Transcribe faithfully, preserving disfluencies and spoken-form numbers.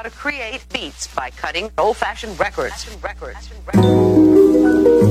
how to create beats by cutting old-fashioned records. records. records.